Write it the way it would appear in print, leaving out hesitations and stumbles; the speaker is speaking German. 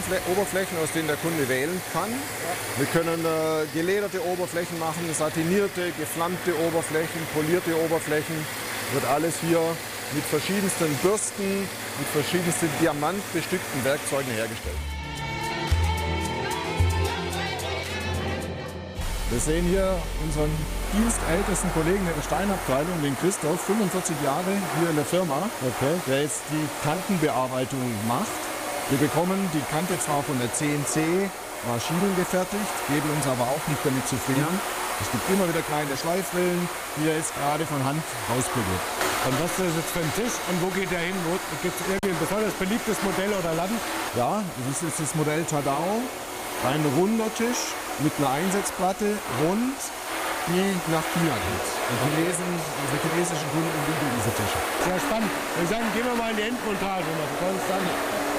Oberflächen, aus denen der Kunde wählen kann. Wir können gelederte Oberflächen machen, satinierte, geflammte Oberflächen, polierte Oberflächen. Wird alles hier mit verschiedensten Bürsten, mit verschiedensten diamantbestückten Werkzeugen hergestellt. Wir sehen hier unseren dienstältesten Kollegen der Steinabteilung, den Christoph, 45 Jahre hier in der Firma, der jetzt die Kantenbearbeitung macht. Wir bekommen die Kante zwar von der CNC maschinengefertigt, geben uns aber auch nicht damit zufrieden. Es gibt immer wieder kleine Schleifrillen, die er jetzt gerade von Hand ausprobiert. Und was ist das jetzt für ein Tisch und wo geht der hin? Gibt es irgendwie ein besonders beliebtes Modell oder Laden? Ja, das ist das Modell Tadao. Ein runder Tisch mit einer Einsetzplatte, rund, die nach China geht. Unsere chinesischen Kunden lieben diese Tische. Sehr spannend. Wir sagen, gehen wir mal in die Endmontage noch.